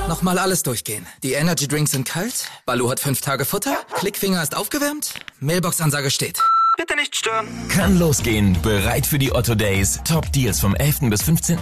Nochmal alles durchgehen. Die Energy Drinks sind kalt, Baloo hat 5 Tage Futter, Klickfinger ist aufgewärmt, Mailbox-Ansage steht. Bitte nicht stören. Kann losgehen. Bereit für die Otto Days. Top Deals vom 11. bis 15.